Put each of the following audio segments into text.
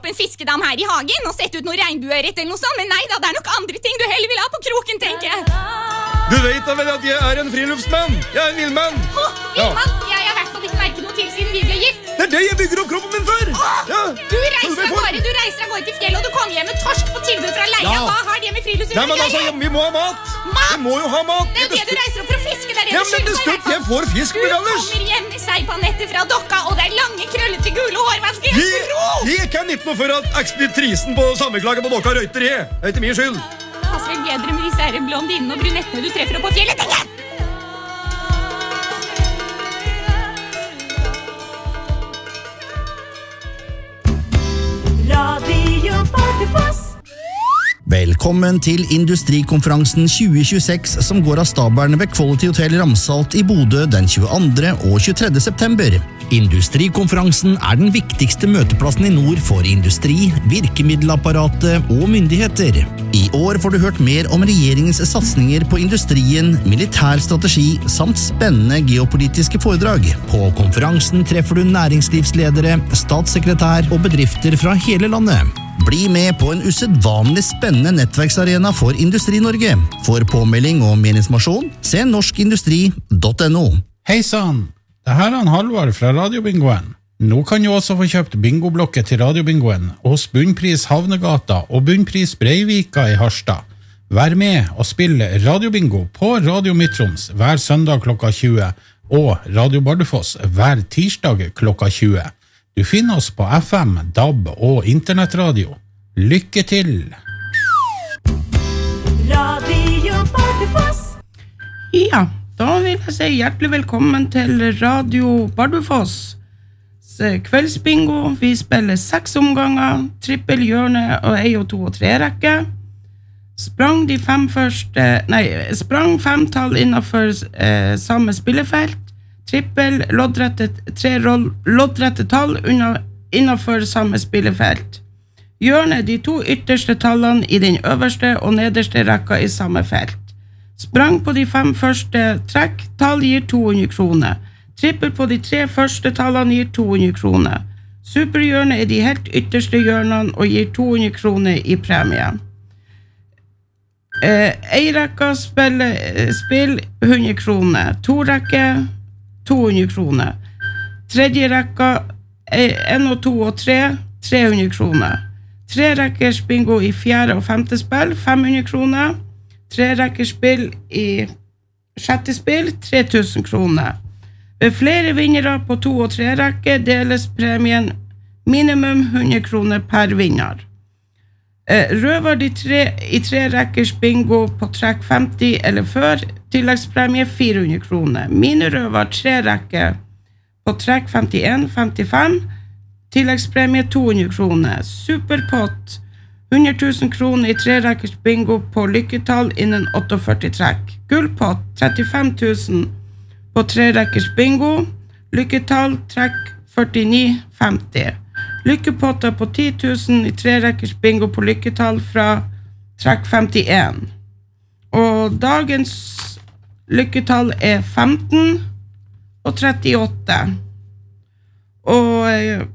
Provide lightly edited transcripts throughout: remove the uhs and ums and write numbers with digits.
opp en fiskedam her I hagen og sette ut noe regnbueørret eller noe sånt, men nei da, det nok andre ting du heller vil ha på kroken, tenker jeg. Du vet da vel at jeg en friluftsmann? Jeg en villmann. Villmann? Jeg har I hvert fall ikke merket noe til siden vi ble gift. Det det jeg bygger opp kroppen min for. Du reiser av gårde til fjellet, og du kommer hjem med torsk på tilbud fra leia. Hva har det med friluftsliv? Nei, men altså, vi må ha mat. Vi må jo ha mat. Det det du reiser opp for å fiske der Ja, men det støtt, jeg får fisk med ellers. Du kommer hjem med seipanettet fra dokka, og det lange, krøllete, gule hår. Hva skal jeg tro? Jeg kan ikke noe for at ekspeditrisen på sammenklaget på dokka røyter i. Det ikke min skyld. Det passer vel bedre med disse her blondinene og brunettene du treffer opp på fjellet, tenker jeg. Radio Bardufoss. Velkommen til Industrikonferansen 2026 som går av stabelen ved Quality Hotel Ramsalt I Bodø den 22. og 23. september. Industrikonferansen den viktigste møteplassen I nord for industri, virkemiddelapparatet og myndigheter. I år får du hørt mer om regjeringens satsninger på industrien, militær strategi samt spennende geopolitiske foredrag. På konferansen treffer du næringslivsledere, statssekretær og bedrifter fra hele landet. Bli med på en usedvanlig spennende nettverksarena for Industri-Norge. For påmelding og mer informasjon, se norskindustri.no. Hei sann, det her Halvard fra Radiobingoen. Nå kan du også få kjøpt bingoblokket til Radiobingoen hos Bunnpris Havnegata og Bunnpris Breivika I Harstad. Vær med og spill Radiobingo på Radio Midtroms hver søndag klokka 20 og Radio Bardufoss hver tirsdag klokka 20. Du finner oss på FM, DAB og internettradio. Lykke til! Radio Bardufoss. Ja, da vil jeg si hjertelig velkommen til Radio Bardufoss. Kveldsbingo, vi spiller 6 omganger, trippel hjørne og 1 og 2 og 3 rekke. Sprang 5 tall innenfor samme spillefelt. Trippel, tre loddrette tall innenfor samme spillefelt. Hjørne de 2 ytterste tallene I den øverste og nederste rekka I samme felt. Sprang på de 5 første trekk, tall gir 200 kroner. Trippel på de 3 første tallene gir 200 kroner. Superhjørne de helt ytterste hjørnene og gir 200 kroner I premie. Eirekka spill 100 kroner. 2 rekker 200 kroner. Tredje rekka 1 og 2 og 3 300 kroner. 3 rekkers bingo I 4. og 5. spill 500 kroner. 3 rekkers spill I 6. spill 3000 kroner. Ved flere vinnere på 2 og 3 rekke deles premien minimum 100 kroner per vinner. Røver de 3 rekkers bingo på trekk 50 eller før, tilleggspremie 400 kroner. Minerøver 3 rekker på trekk 51-55, tilleggspremie 200 kroner. Superpott 100 000 kroner I 3 rekkers bingo på lykketall innen 48 trekk. Gullpott 35 000 på 3 rekkers bingo, lykketall trekk 49-50. Lykkepotter på 10 000 I 3 rekkers bingo på lykketall fra trekk 51. Og dagens lykketall 15 og 38. Og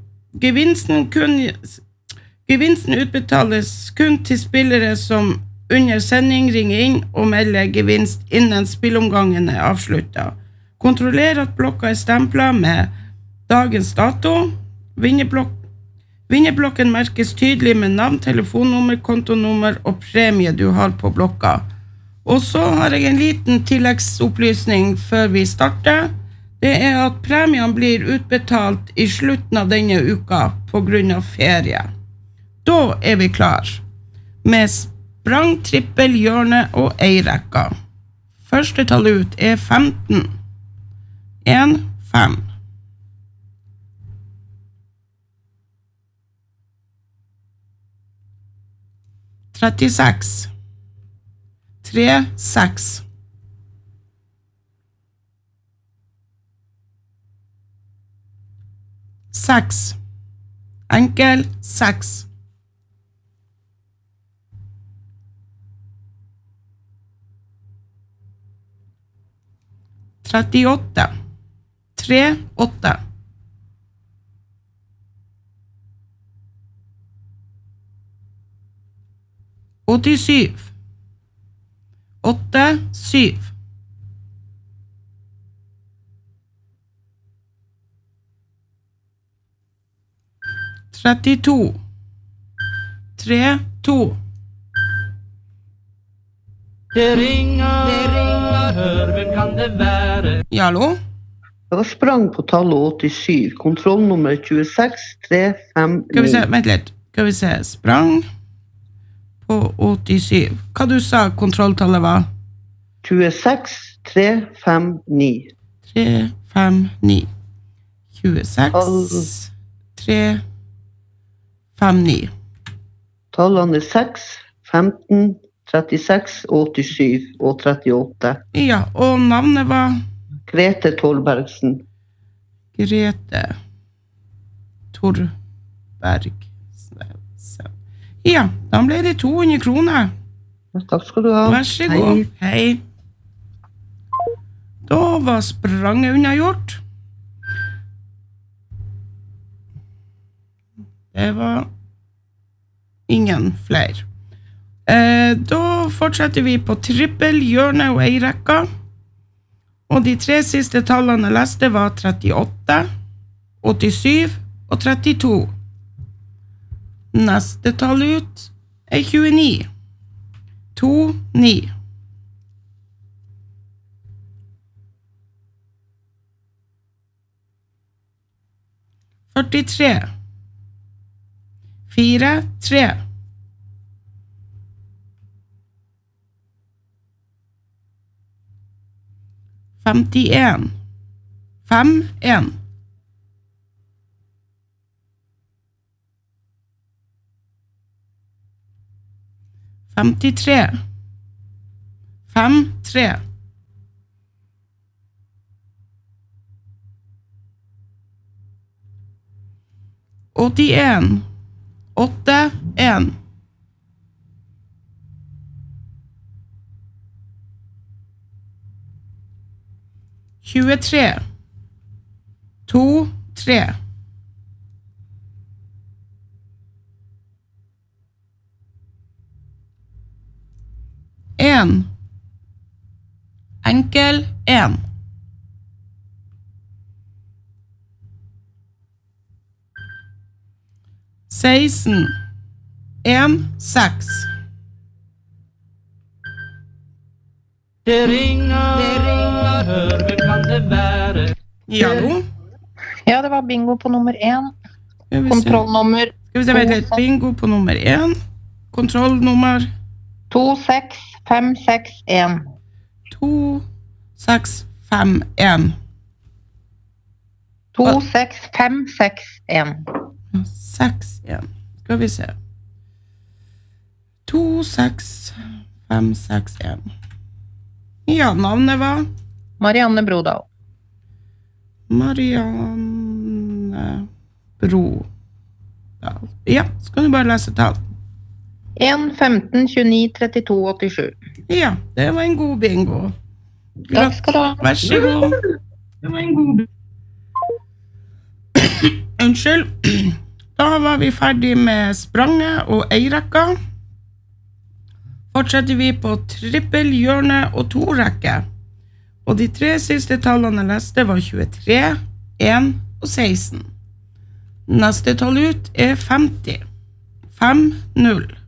gevinsten utbetales kun til spillere som under sending ringer inn og melder gevinst innen spillomgangen avsluttet. Kontroller at blokka stemplet med dagens dato. Vinnerblokken merkes tydelig med navn, telefonnummer, kontonummer og premie du har på blokka. Og så har jeg en liten tilleggsopplysning før vi starter. Det at premien blir utbetalt I slutten av denne uka på grunn av ferie. Da vi klar med sprang, trippel, hjørne og eirekka. Første tall ut 15. 1, 5. Trettiseks 3, 6 6 enkel 6 38 3, 8 87 87 32 32 Det ringer, hør, hvem kan det være? Ja, hallo? Jeg var sprang på tallet 87, kontrollnummer 26 359. Skal vi se, vent litt. Skal vi se, sprang på 87. Hva du sa kontrolltallet var? 26 359. 359. 26 359. Tallene 6, 15, 36, 87 og 38. Ja, og navnet var? Grete Tolbergsen. Grete Torbergsen. Ja, da ble det 200 kroner. Takk skal du ha. Vær så god. Hei. Da var spranget unnagjort. Det var ingen flere. Da fortsetter vi på trippel, hjørne og eirekka. Og de 3 siste tallene jeg leste var 38, 87 og 32. Neste tall ut er 29. 2, 9. Førtitre. 4, 3. 51. 5, 1. 53. 5, 3. 81. 8, 1. 23. 2, 3. 1. Enkel 1. 16. 1, 6. Det ringer, hør, hvem kan det være? Ja, hallo? Ja, det var bingo på nummer 1. Skal vi se. Kontrollnummer Skal vi se, vent litt. Bingo på nummer 1. Kontrollnummer 26561. 2651. 26561. 61. Skal vi se. 26561. Ja, navnet var? Marianne Brodal. Marianne Brodal. Ja, skal du bare lese tall. 1, 15, 29, 32, 87. Ja, det var en god bingo. Takk skal du ha. Vær så god. Det var en god bingo. Unnskyld. Da var vi ferdig med spranget og eirekka. Fortsetter vi på trippel, hjørne og torekke. Og de 3 siste tallene jeg leste var 23, 1 og 16. Neste tall ut er 50. 5, 0.